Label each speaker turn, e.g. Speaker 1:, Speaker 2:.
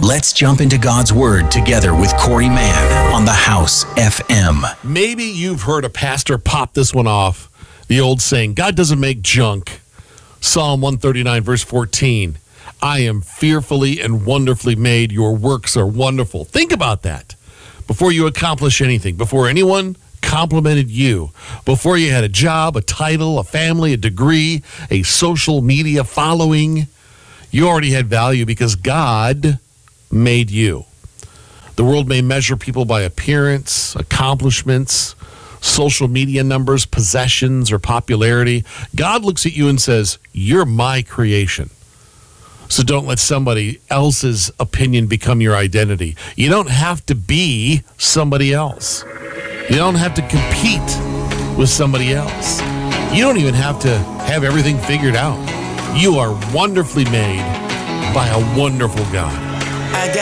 Speaker 1: Let's jump into God's Word together with Corey Mann on the House FM.
Speaker 2: Maybe you've heard a pastor pop this one off, the old saying, God doesn't make junk. Psalm 139, verse 14. I am fearfully and wonderfully made. Your works are wonderful. Think about that. Before you accomplish anything, before anyone complimented you, before you had a job, a title, a family, a degree, a social media following, you already had value because God made you. The world may measure people by appearance, accomplishments, social media numbers, possessions, or popularity. God looks at you and says, you're my creation. So don't let somebody else's opinion become your identity. You don't have to be somebody else. You don't have to compete with somebody else. You don't even have to have everything figured out. You are wonderfully made by a wonderful God.
Speaker 3: I got